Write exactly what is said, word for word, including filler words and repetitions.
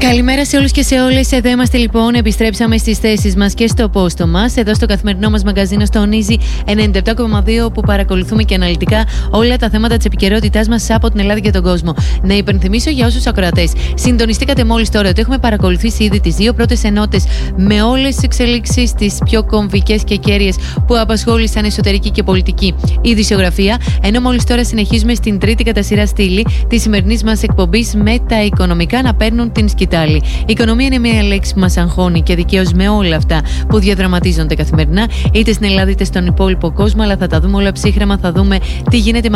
Καλημέρα σε όλους και σε όλες. Εδώ είμαστε λοιπόν. Επιστρέψαμε στις θέσεις μας και στο πόστο μας. Εδώ στο καθημερινό μας μαγκαζίνο στο Easy ενενήντα επτά κόμμα δύο, όπου παρακολουθούμε και αναλυτικά όλα τα θέματα της επικαιρότητάς μας από την Ελλάδα και τον κόσμο. Να υπενθυμίσω για όσους ακροατές συντονιστήκατε μόλις τώρα ότι έχουμε παρακολουθήσει ήδη τις δύο πρώτες ενότητες με όλες τις εξελίξεις, τις πιο κομβικές και κέρυες που απασχόλησαν εσωτερική και πολιτική ειδησιογραφία. Ενώ μόλις τώρα συνεχίζουμε στην τρίτη κατά σειρά στήλη της σημερινής μας εκπομπής με τα οικονομικά να παίρνουν την σκητάλη. Η οικονομία είναι μια λέξη που μας αγχώνει και δικαίως με όλα αυτά που διαδραματίζονται καθημερινά, είτε στην Ελλάδα είτε στον υπόλοιπο κόσμο. Αλλά θα τα δούμε όλα ψύχρεμα, θα δούμε τι γίνεται με